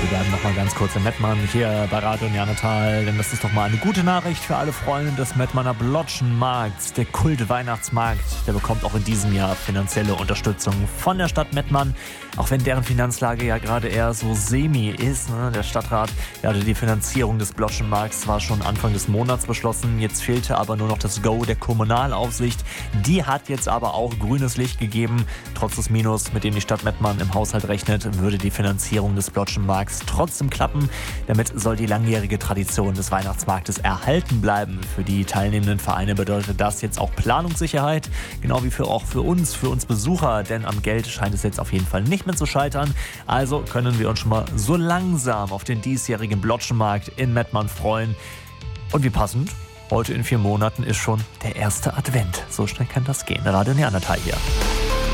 Wir bleiben noch mal ganz kurz in Mettmann hier bei Radio Neandertal, denn das ist doch mal eine gute Nachricht für alle Freunde des Mettmanner Blotschenmarkts. Der Kult-Weihnachtsmarkt, der bekommt auch in diesem Jahr finanzielle Unterstützung von der Stadt Mettmann, auch wenn deren Finanzlage ja gerade eher so semi ist. Ne? Der Stadtrat hatte die Finanzierung des Blotschenmarkts zwar schon Anfang des Monats beschlossen, jetzt fehlte aber nur noch das Go der Kommunalaufsicht. Die hat jetzt aber auch grünes Licht gegeben. Trotz des Minus, mit dem die Stadt Mettmann im Haushalt rechnet, würde die Finanzierung des Blotschenmarkts trotzdem klappen. Damit soll die langjährige Tradition des Weihnachtsmarktes erhalten bleiben. Für die teilnehmenden Vereine bedeutet das jetzt auch Planungssicherheit, genau wie auch für uns Besucher, denn am Geld scheint es jetzt auf jeden Fall nicht mehr zu scheitern. Also können wir uns schon mal so langsam auf den diesjährigen Blotschenmarkt in Mettmann freuen. Und wie passend, heute in 4 Monaten ist schon der erste Advent. So schnell kann das gehen. Radio Neandertal hier.